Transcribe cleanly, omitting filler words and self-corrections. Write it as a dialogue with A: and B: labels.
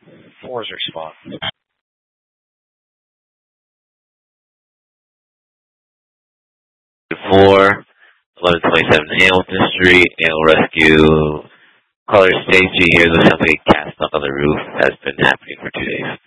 A: Four's response.
B: 4, 1127 Hamilton Street, Animal Rescue. Caller Stacy here. Looks like a cat stuck on the roof. Has been happening for 2 days.